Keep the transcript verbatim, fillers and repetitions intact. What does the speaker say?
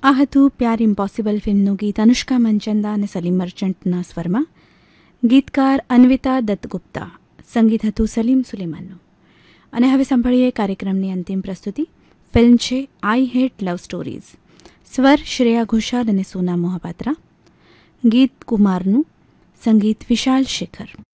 આ હતું પ્યાર ઇમ્પોસિબલ ફિલ્મનું ગીત અનુષ્કા મંચંદા અને સલીમ મર્ચન્ટના સ્વરમાં. ગીતકાર અન્વિતા દત્તગુપ્તા, સંગીત હતું સલીમ સુલેમાનનું. અને હવે સાંભળીએ કાર્યક્રમની અંતિમ પ્રસ્તુતિ. ફિલ્મ છે આઈ હેટ લવ સ્ટોરીઝ. સ્વર શ્રેયા ઘોષાલ અને સોના મોહપાત્રા. ગીત કુમારનું, સંગીત વિશાલ શેખર.